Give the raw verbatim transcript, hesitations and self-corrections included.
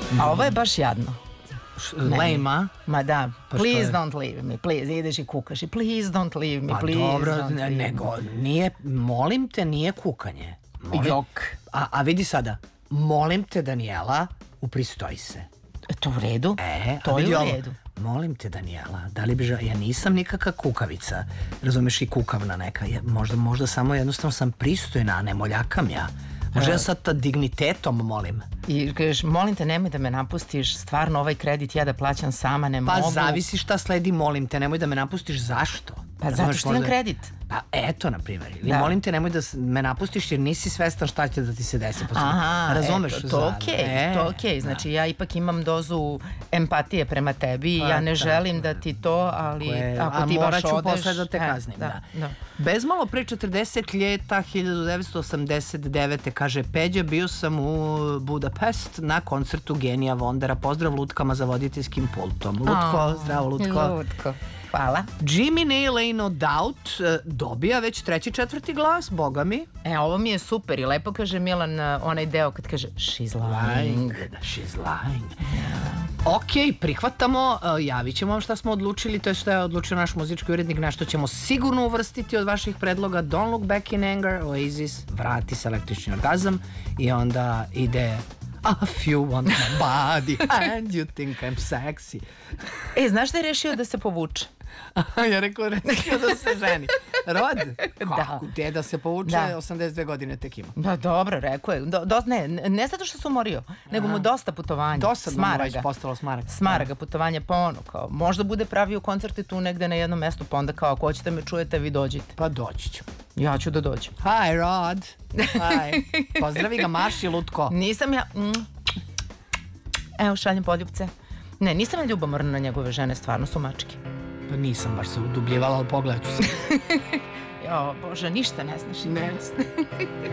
A ovo je baš jadno. Lame-a? Ma da, Pa please što je? don't leave me, please, ideš i kukaš i please don't leave me, Pa please dobro, don't leave me. nego, nije, molim te, nije kukanje. Molim, Jok. A, a vidi sada, molim te, Danijela, upristoji se. E, to u redu? E, a to vidi je u ovo. redu. Molim te, Danijela, da li bi ža... Ja nisam nikakva kukavica, razumeš, i kukavna neka. Je, možda, možda samo jednostavno sam pristojna, a ne moljakam ja. Možda ja sad ta dignitetom molim. I kažeš, molim te, nemoj da me napustiš, stvarno ovaj kredit ja da plaćam sama, ne Pa mogu. zavisi šta sledi, molim te, nemoj da me napustiš, zašto? Pa zato Razumeš, što imam možda- kredit. Pa eto, na primjer. Ili Da. molim te, nemoj da s- me napustiš jer nisi svestan šta će da ti se desi. posle. Aha, Razumeš? eto, to za- okej, e, to okej. Znači ja ipak imam dozu empatije prema tebi i Pa, ja ne tako želim da ti to, ali koje- ako a ti baš morat ću odeš... posle da te e, kaznim, da. da. Bezmalo pre četrdeset ljeta, hiljadu devetsto osamdeset devete. kaže Peđa, bio sam u Budapest na koncertu Genija Vondera. Pozdrav lutkama za voditeljskim pultom. Lutko, A, zdravo Lutko. Lutko. Hvala. Jimmy Nail Ain't No Doubt e, dobija već treći, četvrti glas, boga mi. E, ovo mi je super i lepo kaže Milan uh, onaj deo kad kaže she's lying. Da, she's lying. Ok, prihvatamo, e, javit ćemo vam šta smo odlučili, to je što je odlučio naš muzički urednik, na što ćemo sigurno uvrstiti od vaših predloga. Don't Look Back in Anger, Oasis, vrati se električni orgazam i onda ide A few want my body and you think I'm sexy. E, znaš da je rešio da se povuče? Ja rekao, rekao da se ženi. Rod? Kako? Da. Deda se povuče, Da. osamdeset dve godine tek ima. Da, dobro, rekao je. Do, do, ne, ne zato što se umorio, nego mu dosta putovanja. Dosadno mu Smara već ga. postalo smara. Smara ga putovanja po ono, kao, možda bude pravio koncerte tu negde na jednom mestu, pa onda kao, ako hoćete me čujete, vi dođite. Pa doći ću. Ja ću da dođem. Hi, Rod. Hi. Pozdravi ga, Marši, Lutko. Nisam ja... Mm, evo, šaljem poljupce. Ne, nisam ja ljubomorna na njegove žene, stvarno su mačke. Pa nisam baš se udubljivala, ali pogledat ću se. Jo, Bože, ništa ne znaš. Ne.